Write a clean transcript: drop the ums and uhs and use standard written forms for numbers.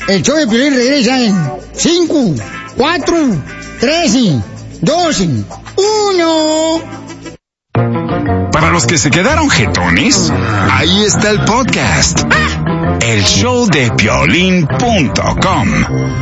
El show de Piolín regresa en 5, 4, 3, 2, 1. Para los que se quedaron jetones, ahí está el podcast. El showdepiolín.com